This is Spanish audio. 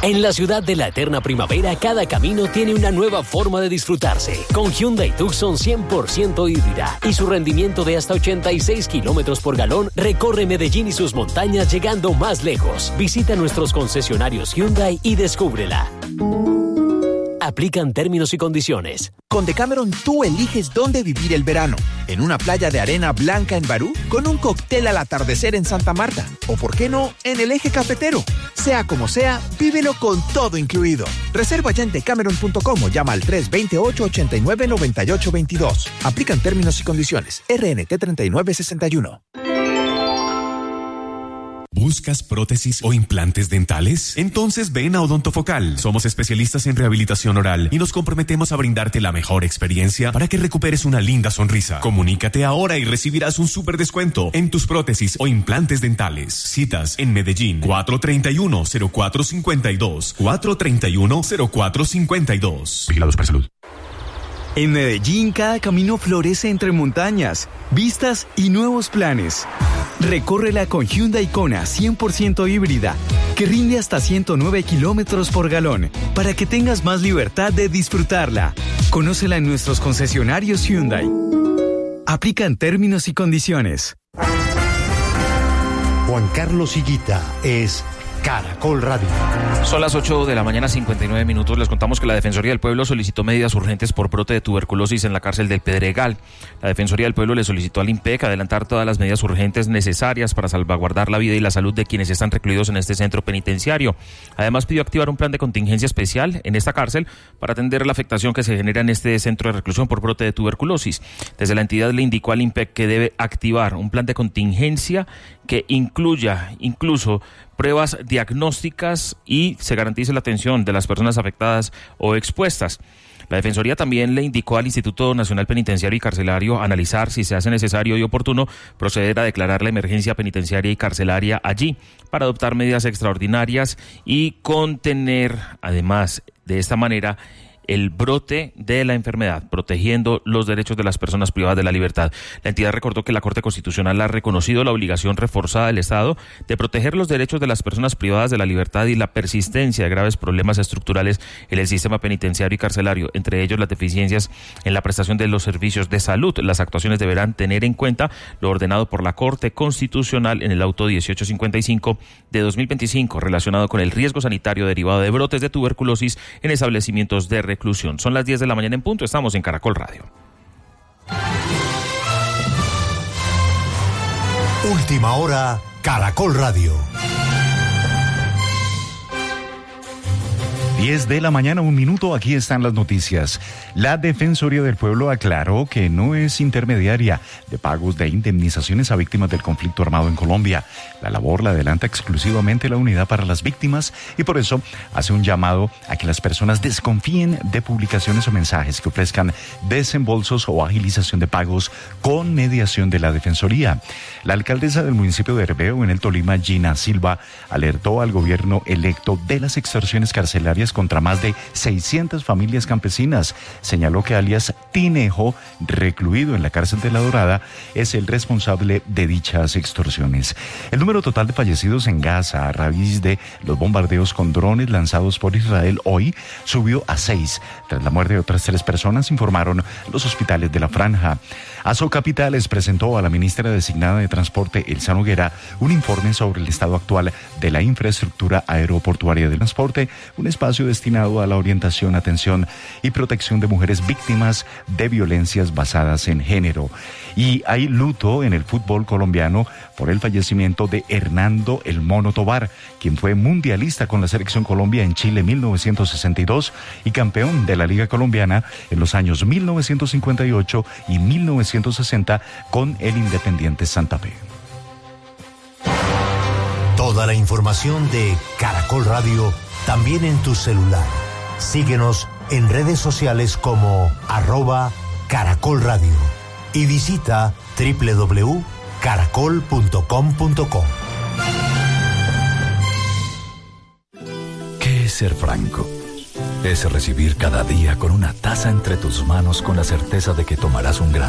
En la ciudad de la eterna primavera, cada camino tiene una nueva forma de disfrutarse. Con Hyundai Tucson 100% híbrida y su rendimiento de hasta 86 kilómetros por galón, recorre Medellín y sus montañas llegando más lejos. Visita nuestros concesionarios Hyundai y descúbrela. Aplican términos y condiciones. Con Decameron tú eliges dónde vivir el verano. En una playa de arena blanca en Barú, con un cóctel al atardecer en Santa Marta. O por qué no, en el eje cafetero. Sea como sea, vívelo con todo incluido. Reserva ya en decameron.com o llama al 328-89-9822. Aplican términos y condiciones. RNT 3961. ¿Buscas prótesis o implantes dentales? Entonces ven a Odontofocal. Somos especialistas en rehabilitación oral y nos comprometemos a brindarte la mejor experiencia para que recuperes una linda sonrisa. Comunícate ahora y recibirás un súper descuento en tus prótesis o implantes dentales. Citas en Medellín, 431-0452. 431-0452. Vigilados para salud. En Medellín, cada camino florece entre montañas, vistas y nuevos planes. Recórrela con Hyundai Kona 100% híbrida, que rinde hasta 109 kilómetros por galón, para que tengas más libertad de disfrutarla. Conócela en nuestros concesionarios Hyundai. Aplican términos y condiciones. Juan Carlos Higuita es Caracol Radio. Son las 8 de la mañana, 59 minutos. Les contamos que la Defensoría del Pueblo solicitó medidas urgentes por brote de tuberculosis en la cárcel del Pedregal. La Defensoría del Pueblo le solicitó al IMPEC adelantar todas las medidas urgentes necesarias para salvaguardar la vida y la salud de quienes están recluidos en este centro penitenciario. Además, pidió activar un plan de contingencia especial en esta cárcel para atender la afectación que se genera en este centro de reclusión por brote de tuberculosis. Desde la entidad le indicó al IMPEC que debe activar un plan de contingencia que incluya incluso pruebas diagnósticas y se garantice la atención de las personas afectadas o expuestas. La Defensoría también le indicó al Instituto Nacional Penitenciario y Carcelario analizar si se hace necesario y oportuno proceder a declarar la emergencia penitenciaria y carcelaria allí para adoptar medidas extraordinarias y contener, además, de esta manera, el brote de la enfermedad, protegiendo los derechos de las personas privadas de la libertad. La entidad recordó que la Corte Constitucional ha reconocido la obligación reforzada del Estado de proteger los derechos de las personas privadas de la libertad y la persistencia de graves problemas estructurales en el sistema penitenciario y carcelario, entre ellos las deficiencias en la prestación de los servicios de salud. Las actuaciones deberán tener en cuenta lo ordenado por la Corte Constitucional en el auto 1855 de 2025, relacionado con el riesgo sanitario derivado de brotes de tuberculosis en establecimientos de reclusión. Son las 10 de la mañana en punto, estamos en Caracol Radio. Última hora, Caracol Radio. 10 de la mañana, 1 minuto, aquí están las noticias. La Defensoría del Pueblo aclaró que no es intermediaria de pagos de indemnizaciones a víctimas del conflicto armado en Colombia. La labor la adelanta exclusivamente la Unidad para las Víctimas y por eso hace un llamado a que las personas desconfíen de publicaciones o mensajes que ofrezcan desembolsos o agilización de pagos con mediación de la Defensoría. La alcaldesa del municipio de Herveo, en el Tolima, Gina Silva, alertó al gobierno electo de las extorsiones carcelarias contra más de 600 familias campesinas. Señaló que alias Tinejo, recluido en la cárcel de La Dorada, es el responsable de dichas extorsiones. El número total de fallecidos en Gaza a raíz de los bombardeos con drones lanzados por Israel hoy subió a 6. Tras la muerte de otras 3 personas, informaron los hospitales de la franja. Azocapitales presentó a la ministra designada de Transporte, Elsa Noguera, un informe sobre el estado actual de la infraestructura aeroportuaria de transporte, un espacio destinado a la orientación, atención y protección de mujeres víctimas de violencias basadas en género. Y hay luto en el fútbol colombiano por el fallecimiento de Hernando El Mono Tobar, quien fue mundialista con la Selección Colombia en Chile 1962 y campeón de la Liga Colombiana en los años 1958 y 1960 con el Independiente Santa Fe. Toda la información de Caracol Radio también en tu celular. Síguenos en redes sociales como @Caracol Radio y visita www.caracol.com.co. ¿Qué es ser franco? Es recibir cada día con una taza entre tus manos con la certeza de que tomarás un gran